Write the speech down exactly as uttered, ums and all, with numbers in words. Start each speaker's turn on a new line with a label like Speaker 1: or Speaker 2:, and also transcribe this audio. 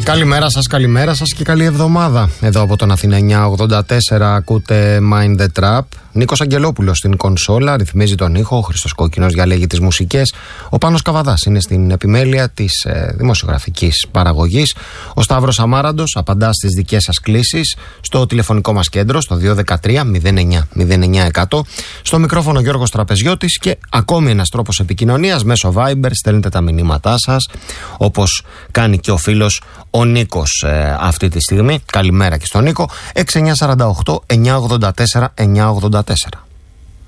Speaker 1: Καλημέρα σας, καλημέρα σας και καλή εβδομάδα. Εδώ από τον Αθήνα εννιακόσια ογδόντα τέσσερα ακούτε Mind the Trap. Νίκος Αγγελόπουλος στην κονσόλα, ρυθμίζει τον ήχο. Ο Χρήστος Κόκκινος διαλέγει τις μουσικές. Ο Πάνος Καβαδάς είναι στην επιμέλεια της ε, δημοσιογραφικής παραγωγής. Ο Σταύρος Αμάραντος απαντά στις δικές σας κλήσεις στο τηλεφωνικό μας κέντρο στο δύο ένα τρία μηδέν εννιά μηδέν εννιά εκατό. Στο μικρόφωνο Γιώργος Τραπεζιώτης και ακόμη ένας τρόπος επικοινωνίας μέσω Viber. Στέλνετε τα μηνύματά σας όπως κάνει και ο φίλος ο Νίκος ε, αυτή τη στιγμή. Καλημέρα και στον Νίκο. έξι εννιά τέσσερα οκτώ εννιακόσια ογδόντα τέσσερα εννιακόσια ογδόντα τέσσερα.